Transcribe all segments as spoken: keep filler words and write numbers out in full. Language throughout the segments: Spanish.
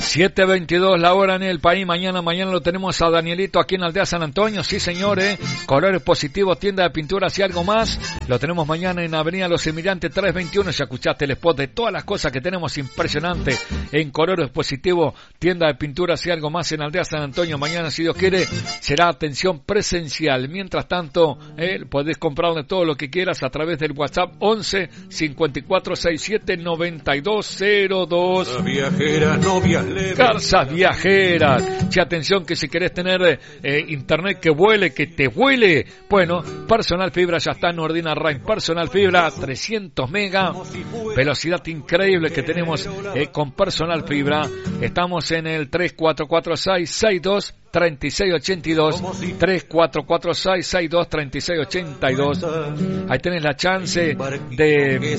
siete veintidós la hora en el país. Mañana, mañana lo tenemos a Danielito aquí en Aldea San Antonio. Sí, señores. Colores Positivos, tienda de pinturas y algo más. Lo tenemos mañana en Avenida Los Emigrantes trescientos veintiuno. Ya escuchaste el spot de todas las cosas que tenemos impresionante en Colores Positivos, tienda de pinturas y algo más en Aldea San Antonio. Mañana, si Dios quiere, será atención presencial. Mientras tanto, eh, podés comprarle todo lo que quieras a través del WhatsApp once cincuenta y cuatro sesenta y siete noventa y dos cero dos. Viajeras, novias leves. Garzas Viajeras. Che, atención que si querés tener eh, internet que vuele, que te vuele, bueno, Personal Fibra ya está en Ordina Rain. Personal Fibra, trescientos mega, velocidad increíble que tenemos eh, con Personal Fibra. Estamos en el tres cuatro cuatro seis seis dos treinta y seis ochenta y dos, tres cuatro cuatro seis seis dos treinta y seis ochenta y dos. Ahí tenés la chance de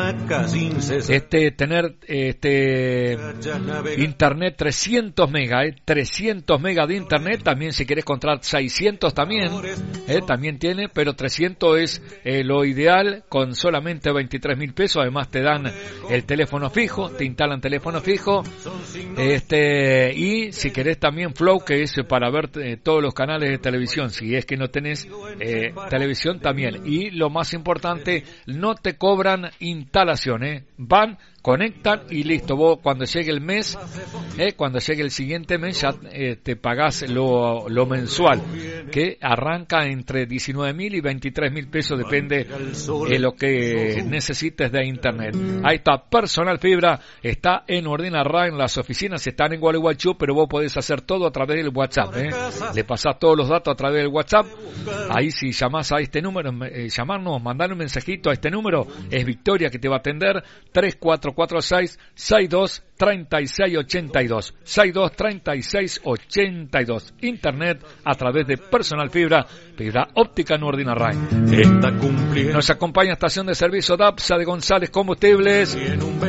este tener este internet trescientos mega, eh, trescientos mega de internet. También si querés comprar seiscientos también, eh, también tiene, pero trescientos es eh, lo ideal con solamente veintitrés mil pesos. Además te dan el teléfono fijo, te instalan teléfono fijo, este y si querés también Flow, que es para ver eh, todos los canales de televisión, si es que no tenés eh, televisión también. Y lo más importante, no te cobran instalación, eh. Van, conectan y listo. Vos cuando llegue el mes, eh, cuando llegue el siguiente mes ya eh, te pagás lo, lo mensual, que arranca entre diecinueve mil y veintitrés mil pesos, depende de lo que necesites de internet. Ahí está, Personal Fibra, está en Ordina Rain. Las oficinas están en Gualeguaychú, pero vos podés hacer todo a través del WhatsApp, eh. Le pasás todos los datos a través del WhatsApp. Ahí si llamás a este número, eh, llamarnos, mandar un mensajito a este número, es Victoria que te va a atender, tres cuatro cuatro seis seis dos treinta y seis ochenta y dos, sesenta y dos treinta y seis ochenta y dos. Internet a través de Personal Fibra, fibra óptica en Ordina Rain. Nos acompaña estación de servicio DAPSA de González Combustibles.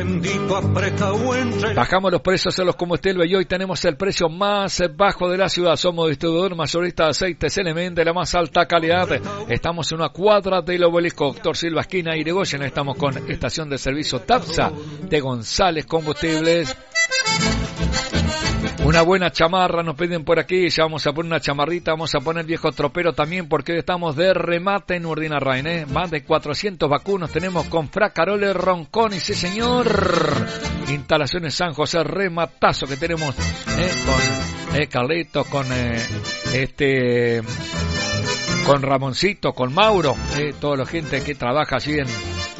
Bajamos los precios de los combustibles y hoy tenemos el precio más bajo de la ciudad. Somos distribuidor mayorista de aceites L M N de la más alta calidad. Estamos en una cuadra del Obelisco, Doctor Silva, esquina Irigoyen. Estamos con estación de servicio DAPSA de González Combustibles. Una buena chamarra nos piden por aquí, ya vamos a poner una chamarrita, vamos a poner viejo tropero también, porque hoy estamos de remate en Ordina Rain, ¿eh? Más de cuatrocientos vacunos tenemos con Fracarole Ronconi, sí señor. Instalaciones San José, rematazo que tenemos, ¿eh? Con eh, Carlitos, con eh, este, con Ramoncito, con Mauro, ¿eh? Toda la gente que trabaja allí en,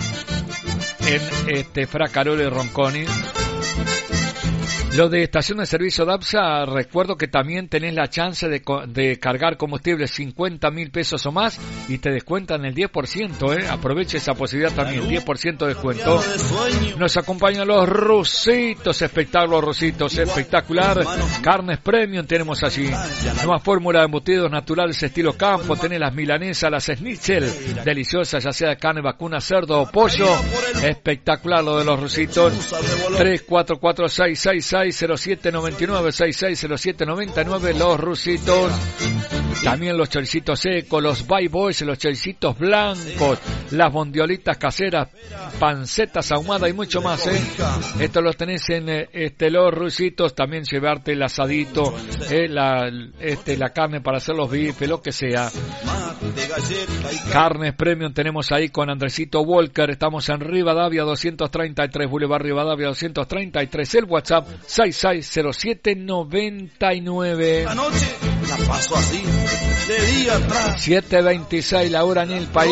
en este Fracarole Ronconi. Lo de estación de servicio DAPSA, recuerdo que también tenés la chance de, de cargar combustible cincuenta mil pesos o más y te descuentan el diez por ciento, ¿eh? Aproveche esa posibilidad también, diez por ciento de descuento. Nos acompañan los Rusitos, espectáculos Rusitos, espectacular. Carnes Premium tenemos allí. Nueva fórmula de embutidos naturales estilo campo, tenés las milanesas, las schnitzel, deliciosas, ya sea de carne, vacuna, cerdo o pollo. Espectacular lo de los Rusitos. tres cuatro cuatro seis seis seis cero siete nueve nueve, seis seis cero siete nueve nueve, los Rusitos. También los choricitos secos, los Bye Boys, los choricitos blancos, las bondiolitas caseras, pancetas ahumadas y mucho más, ¿eh? Esto los tenés en eh, este los Rusitos. También llevarte el asadito, eh, la, este, la carne para hacer los bifes, lo que sea. Carnes Premium tenemos ahí con Andresito Walker. Estamos en Rivadavia doscientos treinta y tres, Boulevard Rivadavia doscientos treinta y tres. El WhatsApp seis seis cero siete nueve nueve. La paso así, de día atrás. siete veintiséis la hora en el país.